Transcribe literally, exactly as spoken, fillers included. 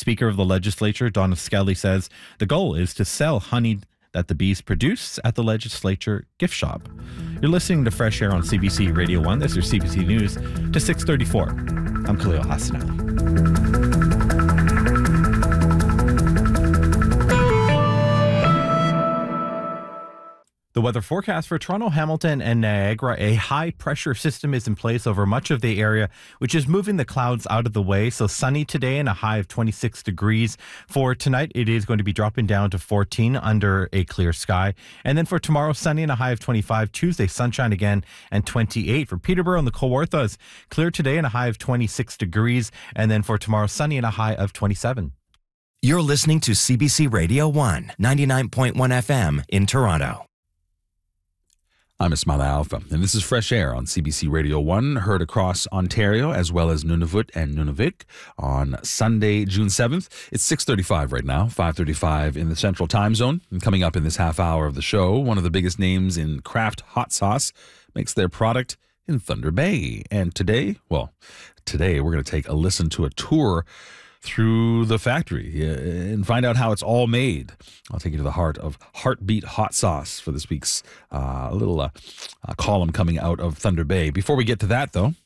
Speaker of the legislature, Donna Skelly, says the goal is to sell honey that the bees produce at the legislature gift shop. You're listening to Fresh Air on C B C Radio one. This is C B C News to six thirty-four. I'm Khalil Hassanali. The weather forecast for Toronto, Hamilton, and Niagara: a high-pressure system is in place over much of the area, which is moving the clouds out of the way. So sunny today and a high of twenty-six degrees. For tonight, it is going to be dropping down to fourteen under a clear sky. And then for tomorrow, sunny and a high of twenty-five. Tuesday, sunshine again and twenty-eight. For Peterborough and the Kawarthas, clear today and a high of twenty-six degrees. And then for tomorrow, sunny and a high of twenty-seven. You're listening to C B C Radio one, ninety-nine point one F M in Toronto. I'm Ismail Alpha, and this is Fresh Air on C B C Radio one, heard across Ontario as well as Nunavut and Nunavik on Sunday, June seventh. It's six thirty-five right now, five thirty-five in the Central Time Zone. And coming up in this half hour of the show, one of the biggest names in craft hot sauce makes their product in Thunder Bay. And today, well, today we're going to take a listen to a tour through the factory and find out how it's all made. I'll take you to the heart of Heartbeat Hot Sauce for this week's uh, little uh, uh, column coming out of Thunder Bay. Before we get to that, though,